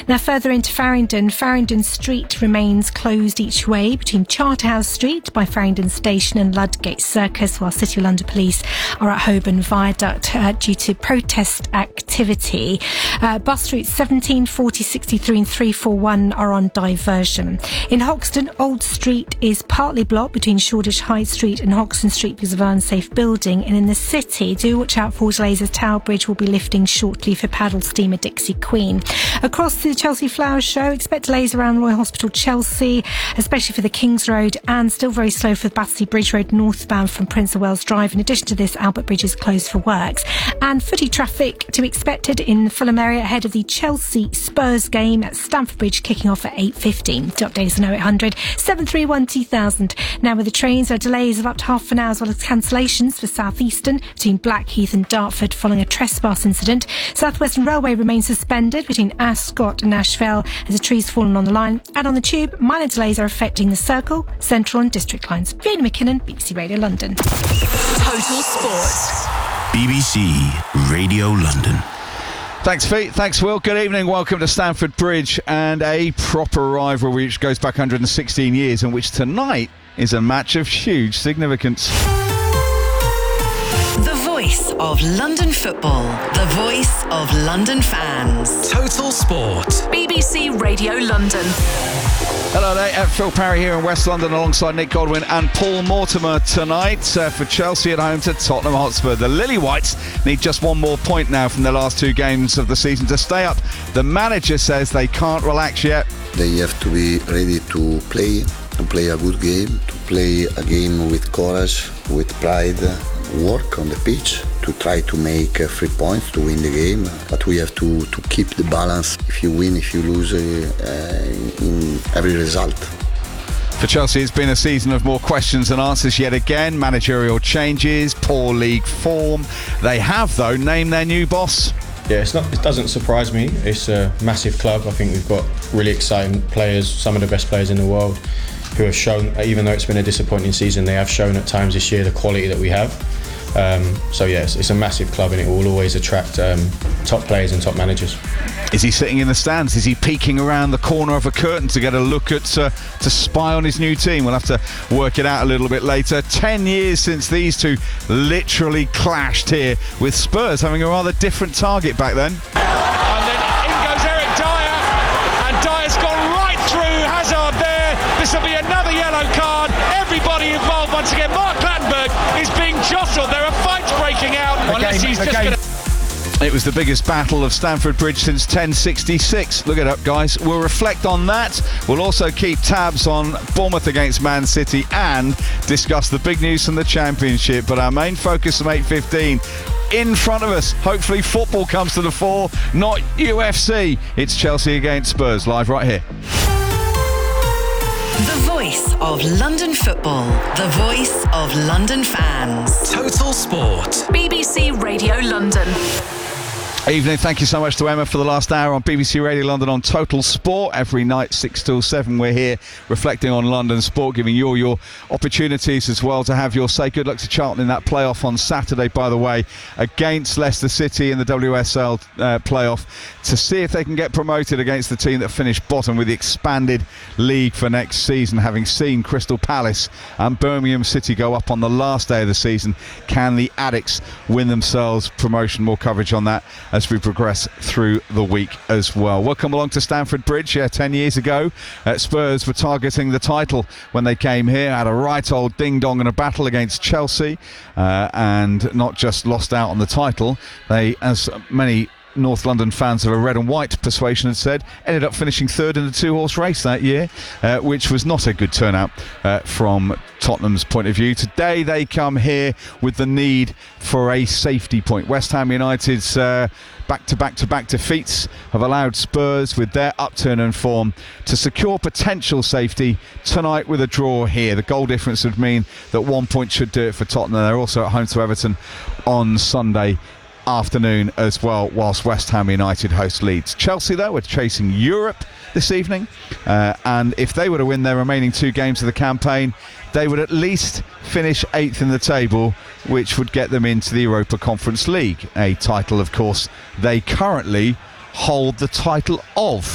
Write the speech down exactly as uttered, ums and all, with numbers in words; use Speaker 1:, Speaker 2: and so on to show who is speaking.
Speaker 1: Now further into Farringdon, Farringdon Street remains closed each way between Charterhouse Street by Farringdon Station and Ludgate Circus, while City of London Police are at Holborn Viaduct uh, due to protest activity. Uh, bus routes seventeen, forty, sixty-three and three forty-one are on diversion. In Hoxton, Old Street is partly blocked between Shoreditch High Street and Hoxton Street because of unsafe building. And in the city, do watch out for delays as Tower Bridge will be lifting shortly for paddle steamer Dixie Queen. Across the Chelsea Flower Show, expect delays around Royal Hospital Chelsea, especially for the Kings Road, and still very slow for the Battersea Bridge Road northbound from Prince of Wales Drive. In addition to this, Albert Bridge is closed for works. And footy traffic to be expected in the Fulham area ahead of the Chelsea Spurs game at Stamford Bridge kicking off at eight fifteen. To update us on oh eight hundred, seven three one, two thousand. Now with the trains, there are delays of up to half an hour as well as cancellations for South Eastern between Blackheath and Dartford following a trespass incident. South Western Railway remains suspended between Ascot and Ashville as a tree's fallen on the line. And on the Tube, minor delays are affecting the Circle, Central and District lines. Fiona McKinnon, B B C Radio London.
Speaker 2: Total Sport.
Speaker 3: B B C Radio London.
Speaker 4: Thanks, Pete. Thanks, Will. Good evening. Welcome to Stamford Bridge and a proper rivalry which goes back one hundred sixteen years, and which tonight is a match of huge significance.
Speaker 2: The voice of London football. The voice of London fans.
Speaker 3: Total Sport.
Speaker 2: B B C Radio London.
Speaker 4: Hello there, uh, Phil Parry here in West London alongside Nick Godwin and Paul Mortimer tonight uh, for Chelsea at home to Tottenham Hotspur. The Lily Whites need just one more point now from their last two games of the season to stay up. The manager says they can't relax yet.
Speaker 5: They have to be ready to play, to play a good game, to play a game with courage, with pride, work on the pitch to try to make uh, three points to win the game. But we have to, to keep the balance. If you win, if you lose uh, in every result.
Speaker 4: For Chelsea, it's been a season of more questions than answers yet again. Managerial changes, poor league form. They have, though, named their new boss.
Speaker 6: Yeah, it's not, it doesn't surprise me. It's a massive club. I think we've got really exciting players, some of the best players in the world, who have shown, even though it's been a disappointing season, they have shown at times this year the quality that we have. Um, so yes, it's a massive club and it will always attract um, top players and top managers.
Speaker 4: Is he sitting in the stands? Is he peeking around the corner of a curtain to get a look at, uh, to spy on his new team? We'll have to work it out a little bit later. Ten years since these two literally clashed here, with Spurs having a rather different target back then.
Speaker 7: And then in goes Eric Dyer, and Dyer's gone right through Hazard there. This will be another yellow card. Everybody involved once again. Mark Clattenburg is being jostled. There are fights breaking out. Unless he's just going to...
Speaker 4: It was the biggest battle of Stamford Bridge since ten sixty-six. Look it up, guys. We'll reflect on that. We'll also keep tabs on Bournemouth against Man City and discuss the big news from the Championship. But our main focus from eight fifteen in front of us. Hopefully football comes to the fore, not U F C. It's Chelsea against Spurs, live right here.
Speaker 2: The voice of London football. The voice of London fans.
Speaker 3: Total Sport.
Speaker 2: B B C Radio London.
Speaker 4: Evening, thank you so much to Emma for the last hour on B B C Radio London on Total Sport. Every night, six till seven, we're here reflecting on London sport, giving you all your opportunities as well to have your say. Good luck to Charlton in that playoff on Saturday, by the way, against Leicester City in the W S L uh, playoff, to see if they can get promoted against the team that finished bottom with the expanded league for next season. Having seen Crystal Palace and Birmingham City go up on the last day of the season, can the Addicts win themselves promotion? More coverage on that as we progress through the week as well. Welcome along to Stamford Bridge. Yeah, ten years ago, uh, Spurs were targeting the title when they came here, had a right old ding-dong in a battle against Chelsea, uh, and not just lost out on the title, they, as many North London fans of a red and white persuasion had said, ended up finishing third in the two-horse race that year, uh, which was not a good turnout uh, from Tottenham's point of view. Today they come here with the need for a safety point. West Ham United's uh, back-to-back-to-back defeats have allowed Spurs, with their upturn in form, to secure potential safety tonight with a draw here. The goal difference would mean that one point should do it for Tottenham. They're also at home to Everton on Sunday afternoon as well, whilst West Ham United host Leeds. Chelsea, though, are chasing Europe this evening, uh, and if they were to win their remaining two games of the campaign, they would at least finish eighth in the table, which would get them into the Europa Conference League, a title, of course, they currently hold the title of.